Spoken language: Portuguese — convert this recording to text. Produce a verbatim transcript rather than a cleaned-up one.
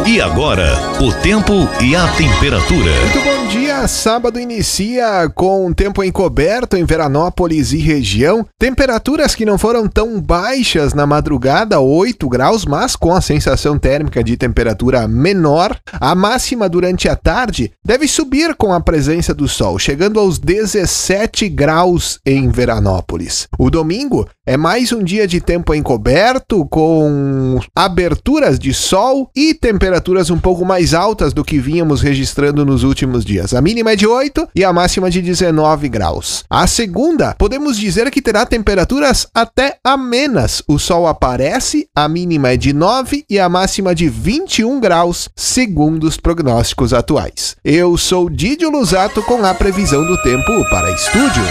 E agora, o tempo e a temperatura. Muito bom dia, sábado inicia com tempo encoberto em Veranópolis e região. Temperaturas que não foram tão baixas na madrugada, oito graus, mas com a sensação térmica de temperatura menor. A máxima durante a tarde deve subir com a presença do sol, chegando aos dezessete graus em Veranópolis. O domingo é mais um dia de tempo encoberto, com aberturas de sol e temperaturas um pouco mais altas do que vínhamos registrando nos últimos dias. A mínima é de oito e a máxima de dezenove graus. A segunda, podemos dizer que terá temperaturas até amenas. O sol aparece, a mínima é de nove e a máxima de vinte e um graus, segundo os prognósticos atuais. Eu sou Didio Lusato com a previsão do tempo para estúdio.